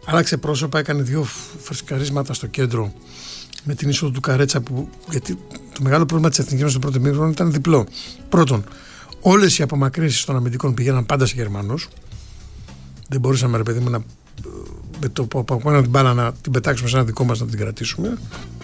άλλαξε πρόσωπα, έκανε 2 φρεσκαρίσματα στο κέντρο με την είσοδο του Καρέτσα, γιατί το μεγάλο πρόβλημα της εθνικής μας στο πρώτο ημίχρονο ήταν διπλό. Πρώτον, όλες οι απομακρύνσεις των αμυντικών πήγαιναν πάντα σε Γερμανούς. Δεν μπορούσαμε, ρε παιδί μου, με το από πάνω την μπάλα να την πετάξουμε σε ένα δικό μας, να την κρατήσουμε.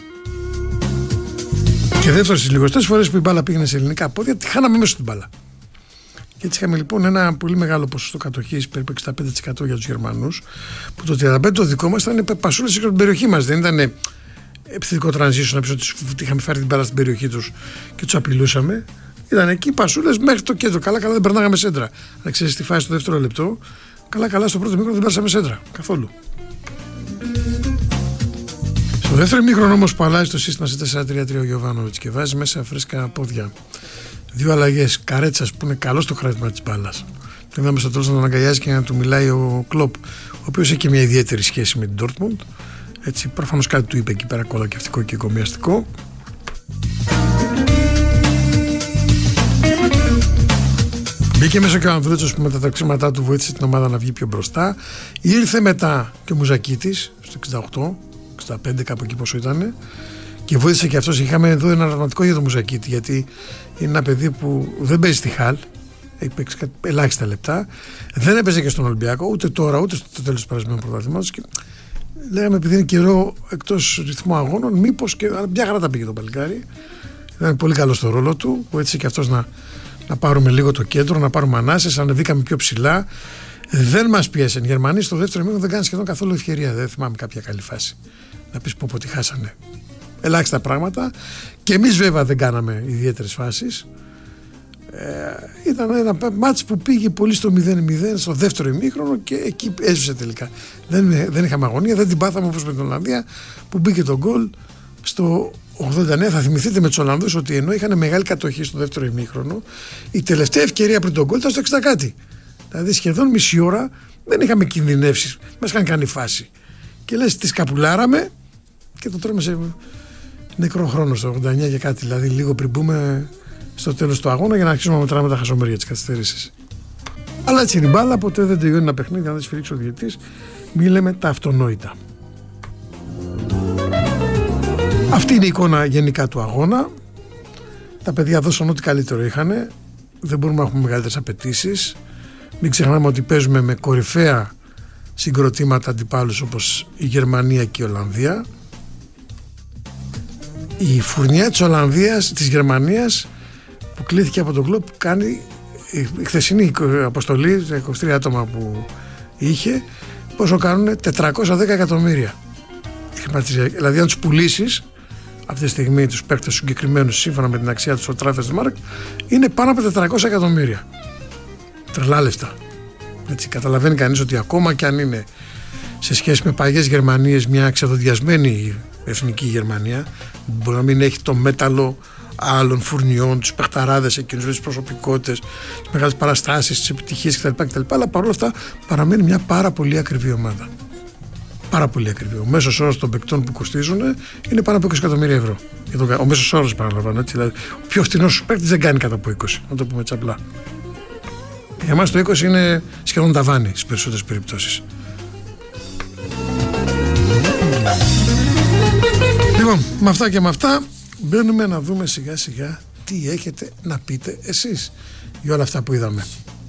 Και δεύτερον, στις λιγοστές φορές που η μπάλα πήγαινε σε ελληνικά πόδια, τη χάναμε μέσα στην μπάλα. Και έτσι είχαμε λοιπόν ένα πολύ μεγάλο ποσοστό κατοχής, περίπου 65% για τους Γερμανούς, που το 35% το δικό μας ήταν πασούλες στην περιοχή μας. Δεν ήταν επιθετικό transition, να πεις ότι είχαμε φέρει την μπάλα στην περιοχή τους και τους απειλούσαμε. Ήταν εκεί πασούλες μέχρι το κέντρο. Καλά-καλά δεν περνάγαμε σέντρα. Αλλά ξέρεις, στη φάση στο δεύτερο λεπτό, καλά-καλά στο πρώτο μήχρονο δεν πέρασαμε σέντρα. Καθόλου. Στο δεύτερο μήχρονο όμως που αλλάζει το σύστημα σε 4-3-3 ο Γιοβάνοβιτς και βάζει μέσα φρέσκα πόδια, 2 αλλαγές, Καρέτσας που είναι καλό στο χράσμα της μπάλας. Το είδαμε στο τέλος να τον αγκαλιάζει και να του μιλάει ο Κλοπ, ο οποίος έχει και μια ιδιαίτερη σχέση με την Dortmund. Έτσι, προφανώς κάτι του είπε εκεί πέρα κολακευτικό και κομιαστικό. Μπήκε μέσα και ο Ανδρούτσος που με τα ταξίματά του βοήθησε την ομάδα να βγει πιο μπροστά. Ήρθε μετά και ο Μουζακίτης στο 68-65, κάπου εκεί πόσο ήταν, και βοήθησε και αυτός. Είχαμε εδώ ένα ερωτηματικό για τον Μουζακίτη, γιατί είναι ένα παιδί που δεν παίζει στη Χαλ, έχει παίξει ελάχιστα λεπτά, δεν έπαιζε και στον Ολυμπιακό ούτε τώρα ούτε στο τέλος του περασμένου πρωταθλήματος. Και λέγαμε, επειδή είναι καιρό εκτός ρυθμού αγώνων, μήπως και μια χαρά τα πήγε το παλικάρι. Ήταν πολύ καλό στο ρόλο του, βοήθησε και αυτός να πάρουμε λίγο το κέντρο, να πάρουμε ανάσες, ανεβήκαμε πιο ψηλά. Δεν μας πίεσαν οι Γερμανοί. Στο δεύτερο μήνα δεν κάνανε σχεδόν καθόλου ευκαιρία. Δεν θυμάμαι κάποια καλή φάση να πεις πω τη χάσανε. Ελάχιστα πράγματα. Και εμείς βέβαια δεν κάναμε ιδιαίτερες φάσεις. Ήταν ένα μάτς που πήγε πολύ στο 0-0 στο δεύτερο ημίχρονο και εκεί έσβησε τελικά. Δεν είχαμε αγωνία, δεν την πάθαμε όπως με την Ολλανδία που μπήκε το γκολ στο 89. Θα θυμηθείτε με τους Ολλανδούς ότι ενώ είχαν μεγάλη κατοχή στο δεύτερο ημίχρονο, η τελευταία ευκαιρία πριν τον γκολ ήταν στο 60 κάτι. Δηλαδή σχεδόν μισή ώρα δεν είχαμε κινδυνεύσει, μας είχαν κάνει φάση. Και λες, τη σκαπουλάραμε και το τρώμε σε νεκρό χρόνο στο 89 και κάτι, δηλαδή λίγο πριν μπούμε στο τέλος του αγώνα για να αρχίσουμε να μετράμε τα χασομέρια της καθυστερήσεις. Αλλά έτσι είναι η μπάλα, ποτέ δεν τελειώνει ένα παιχνίδι, αν δεν σφυρίξει ο διαιτητής, μη λέμε τα αυτονόητα. Αυτή είναι η εικόνα γενικά του αγώνα. Τα παιδιά δώσαν ό,τι καλύτερο είχαν. Δεν μπορούμε να έχουμε μεγαλύτερες απαιτήσεις. Μην ξεχνάμε ότι παίζουμε με κορυφαία συγκροτήματα αντιπάλους όπως η Γερμανία και η Ολλανδία. Η φουρνιά της Γερμανίας που κλήθηκε από τον κλοπ κάνει η χθεσινή αποστολή, τα 23 άτομα που είχε, πόσο κάνουν? 410 εκατομμύρια. Δηλαδή αν τους πουλήσεις αυτή τη στιγμή τους παίκτες συγκεκριμένους σύμφωνα με την αξία τους στο Transfermarkt είναι πάνω από 400 εκατομμύρια. Τρελά λεφτά. Έτσι, καταλαβαίνει κανείς ότι ακόμα και αν είναι σε σχέση με παλιές Γερμανίες μια ξεδοντιασμένη εθνική Γερμανία, μπορεί να μην έχει το μέταλλο άλλων φουρνιών, τους παιχταράδες εκείνους, τις προσωπικότητες, τις μεγάλες παραστάσεις, τις επιτυχίες κτλ. Αλλά παρόλα αυτά παραμένει μια πάρα πολύ ακριβή ομάδα. Πάρα πολύ ακριβή. Ο μέσος όρος των παικτών που κοστίζουν είναι πάνω από 20 εκατομμύρια ευρώ. Ο μέσος όρος, παραλαμβάνω. Έτσι, δηλαδή, ο πιο φθηνός παίκτης δεν κάνει κάτω από 20, να το πούμε έτσι απλά. Για εμάς το 20 είναι σχεδόν ταβάνι στις περισσότερες περιπτώσεις. Λοιπόν, με αυτά και με αυτά μπαίνουμε να δούμε σιγά σιγά τι έχετε να πείτε εσείς για όλα αυτά που είδαμε.